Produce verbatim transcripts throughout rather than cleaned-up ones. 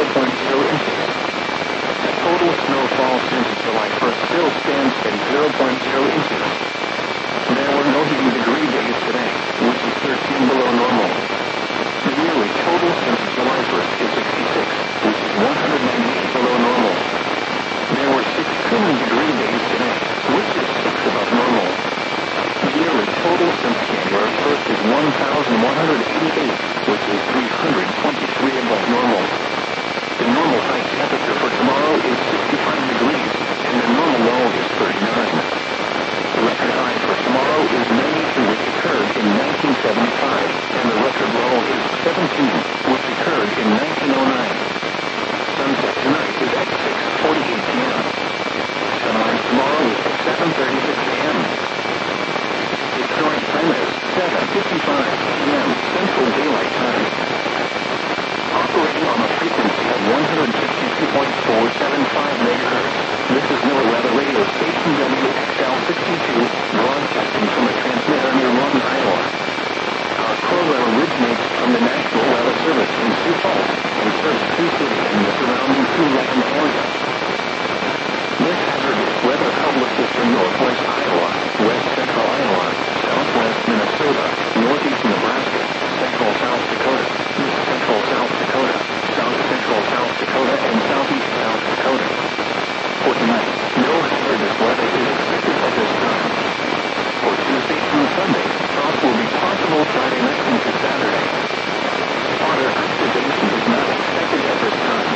point zero inches. The total snowfall since July first still stands at zero point zero inches. There were no heating degree days today, which is thirteen below normal. The yearly total since July first is sixty-six, which is one hundred ninety-eight below normal. There were six cooling degree days today, which is six above normal. The yearly total since January first is one thousand one hundred eighty-eight, which is three hundred twenty-three above normal. The normal high temperature for tomorrow is sixty-five degrees, and the normal low is thirty-nine. The record high for tomorrow is ninety-two, which occurred in nineteen seventy-five, and the record low is seventeen, which occurred in nineteen oh nine. Sunset tonight is at six forty-eight p m Sunrise tomorrow is at seven thirty-six a m The current time is seven fifty-five p m Central Daylight Time. Operating on a frequency of one hundred fifty-two point four seven five megahertz, this is NOAA Weather Radio Station W X L sixty-two, broadcasting from a transmitter near Lawton, Iowa. Our program originates from the National Weather Service in Sioux Falls and serves Sioux City and the surrounding Siouxland area. This hazardous weather publishes from northwest Iowa, west central Iowa, southwest Minnesota, northeast Nebraska, central South Dakota, east central South Dakota, south central South Dakota, and southeast South Dakota. For tonight, no hazardous weather is expected at this time. For Tuesday through Sunday, frost will be possible Friday night into Saturday. Water activation is not expected at this time.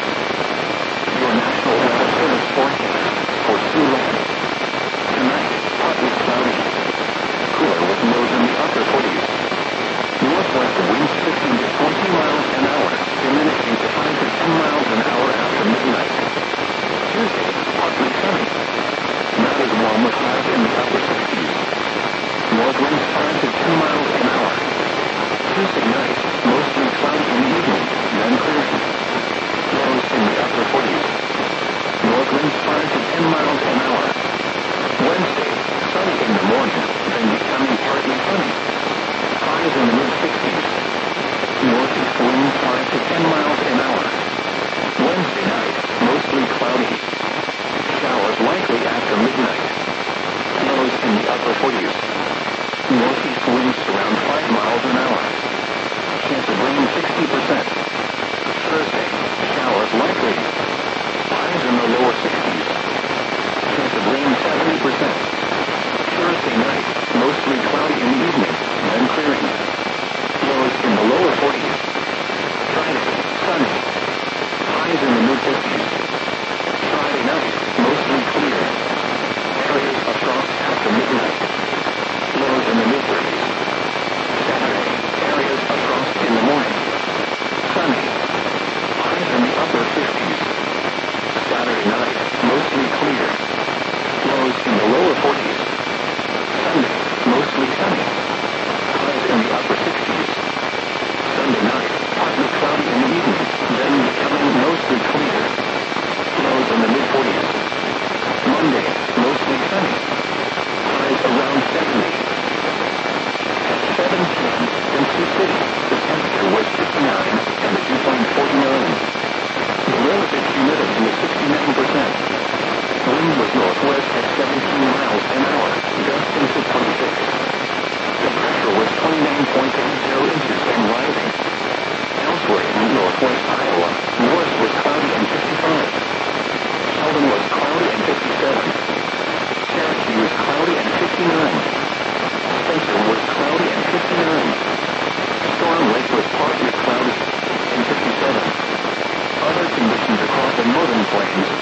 Your National Weather Service forecast for Siouxland. Tonight, partly cloudy. Cooler with lows in the upper forties. Northwest winds fifteen to twenty miles an hour, diminishing to five to ten miles an hour after midnight. Tuesday, partly sunny. Not as warm with highs in the upper sixties. North winds five to ten miles an hour. Tuesday night, mostly cloudy in the evening, then clearing. Lows in the upper forties. North winds five to ten miles an hour. Wednesday, sunny in the morning, then becoming partly sunny. Highs in the mid-sixties. Northeast winds five to ten miles an hour. Wednesday night, mostly cloudy. Showers likely after midnight. Lows in the upper forties. Northeast winds around five miles an hour. Chance of rain sixty percent. Thursday, showers likely. Highs in the lower sixties. Chance of rain seventy percent. Thursday night, mostly cloudy in the evening, then clearing. Lows in the lower forties. Friday, sunny. Highs in the mid-fifties. Friday night, mostly clear. Areas of frost after midnight. Lows in the mid-thirties. Saturday, areas of frost in the morning. Sunny. Highs in the upper fifties. Saturday night, mostly clear. Lows in the lower forties. Sunday, mostly sunny. Highs in the upper sixties. Sunday night, partly cloudy in the evening, then becoming mostly clear. Lows in the mid-forties. Monday, mostly sunny. Highs around seventy. At seven p m in Sioux City, the temperature was fifty-nine and the dew point forty-nine. The relative humidity was sixty-nine percent. Wind was northwest at seventeen miles an hour, gusting to twenty-six. The pressure was twenty-nine point eight zero inches and rising. Elsewhere in northwest Iowa, Morris was cloudy and fifty-five. Sheldon was cloudy and fifty-seven. Cherokee was cloudy and fifty-nine. Spencer was cloudy and fifty-nine. Storm Lake was partly cloudy and fifty-seven. Other conditions across the northern plains